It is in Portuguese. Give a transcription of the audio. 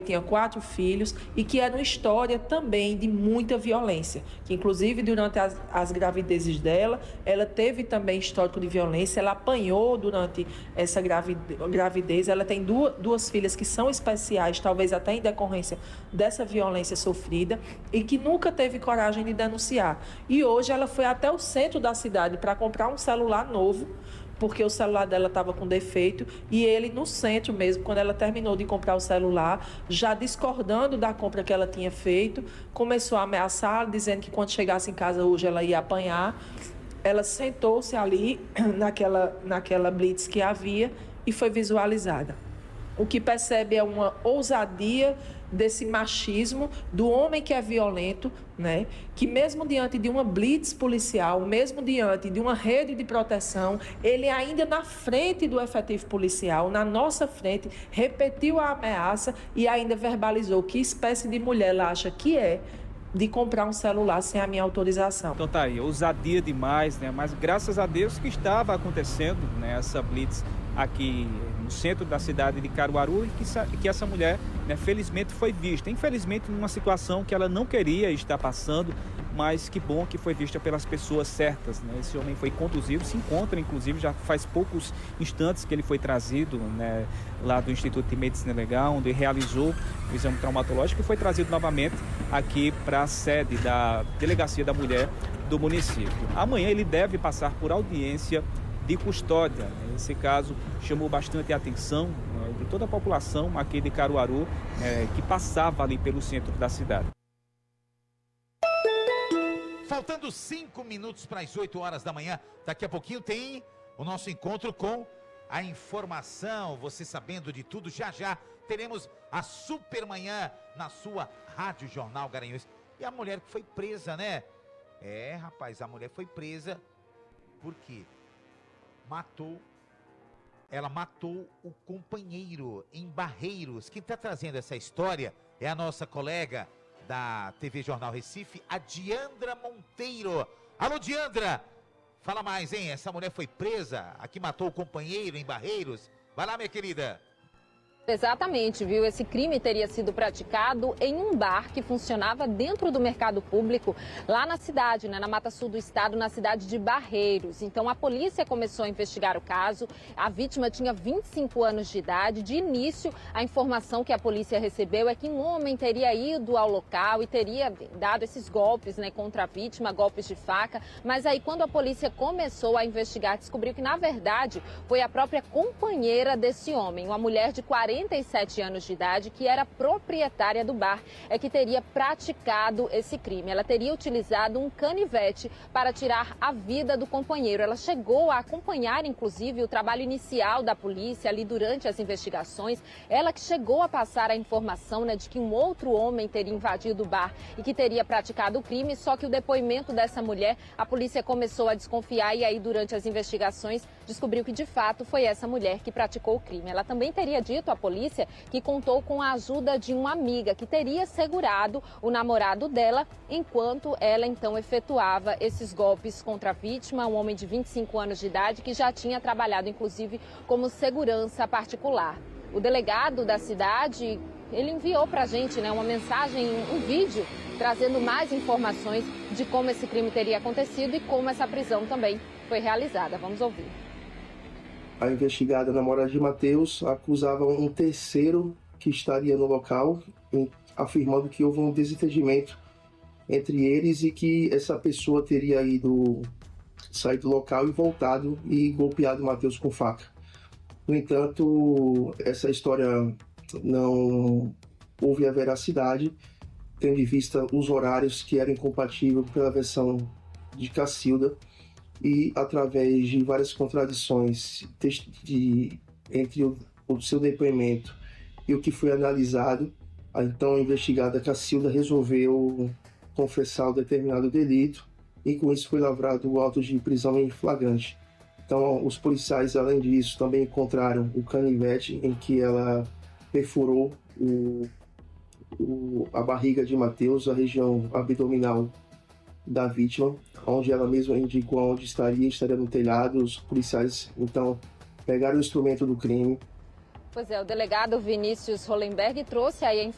tinha 4 filhos e que era uma história também de muita violência, que inclusive durante as gravidezes dela, ela teve também histórico de violência, ela apanhou durante essa gravidez, ela tem duas filhas que são especiais, talvez até em decorrência dessa violência sofrida, e que nunca teve coragem de denunciar. E hoje ela foi até o centro da cidade para comprar um celular novo, porque o celular dela estava com defeito, e ele no centro mesmo, quando ela terminou de comprar o celular, já discordando da compra que ela tinha feito, começou a ameaçar, dizendo que quando chegasse em casa hoje ela ia apanhar. Ela sentou-se ali naquela blitz que havia e foi visualizada. O que percebe é uma ousadia desse machismo do homem que é violento, né? Que mesmo diante de uma blitz policial, mesmo diante de uma rede de proteção, ele ainda na frente do efetivo policial, na nossa frente, repetiu a ameaça e ainda verbalizou que espécie de mulher ela acha que é de comprar um celular sem a minha autorização. Então tá aí, ousadia demais, né? Mas graças a Deus que estava acontecendo, né, essa blitz aqui no centro da cidade de Caruaru e que essa mulher, né, felizmente foi vista. Infelizmente numa situação que ela não queria estar passando, mas que bom que foi vista pelas pessoas certas, né? Esse homem foi conduzido, se encontra inclusive já faz poucos instantes que ele foi trazido, né, lá do Instituto de Medicina Legal, onde realizou o exame traumatológico e foi trazido novamente aqui para a sede da Delegacia da Mulher do município. Amanhã ele deve passar por audiência de custódia. Esse caso chamou bastante a atenção, né, de toda a população aqui de Caruaru, que passava ali pelo centro da cidade. Faltando 5 minutos para as 8 horas da manhã, daqui a pouquinho tem o nosso encontro com a informação, você sabendo de tudo. Já já teremos a Supermanhã na sua Rádio Jornal Garanhuns. E a mulher que foi presa, né? Rapaz, a mulher foi presa porque ela matou o companheiro em Barreiros. Quem está trazendo essa história é a nossa colega da TV Jornal Recife, a Diandra Monteiro. Alô, Diandra, fala mais, hein? Essa mulher foi presa, a que matou o companheiro em Barreiros. Vai lá, minha querida. Exatamente, viu? Esse crime teria sido praticado em um bar que funcionava dentro do mercado público, lá na cidade, né, na Mata Sul do estado, na cidade de Barreiros. Então a polícia começou a investigar o caso. A vítima tinha 25 anos de idade. De início, a informação que a polícia recebeu é que um homem teria ido ao local e teria dado esses golpes, né, contra a vítima, golpes de faca. Mas aí, quando a polícia começou a investigar, descobriu que, na verdade, foi a própria companheira desse homem, uma mulher de 47 anos de idade, que era proprietária do bar, que teria praticado esse crime. Ela teria utilizado um canivete para tirar a vida do companheiro. Ela chegou a acompanhar, inclusive, o trabalho inicial da polícia ali durante as investigações. Ela que chegou a passar a informação, né, de que um outro homem teria invadido o bar e que teria praticado o crime, só que o depoimento dessa mulher, a polícia começou a desconfiar e aí, durante as investigações, descobriu que, de fato, foi essa mulher que praticou o crime. Ela também teria dito à polícia que contou com a ajuda de uma amiga que teria segurado o namorado dela enquanto ela então efetuava esses golpes contra a vítima, um homem de 25 anos de idade que já tinha trabalhado inclusive como segurança particular. O delegado da cidade, ele enviou para a gente, né, uma mensagem, um vídeo trazendo mais informações de como esse crime teria acontecido e como essa prisão também foi realizada. Vamos ouvir. A investigada namorada de Matheus acusava um terceiro que estaria no local, afirmando que houve um desentendimento entre eles e que essa pessoa teria saído do local e voltado e golpeado Matheus com faca. No entanto, essa história não houve a veracidade, tendo em vista os horários que eram incompatíveis pela versão de Cacilda, e através de várias contradições entre o seu depoimento e o que foi analisado, a então investigada Cacilda resolveu confessar o determinado delito e com isso foi lavrado o auto de prisão em flagrante. Então os policiais, além disso, também encontraram o canivete em que ela perfurou a barriga de Matheus, a região abdominal da vítima, onde ela mesma indicou onde estaria no telhado. Os policiais então pegaram o instrumento do crime. Pois é, o delegado Vinícius Hollenberg trouxe aí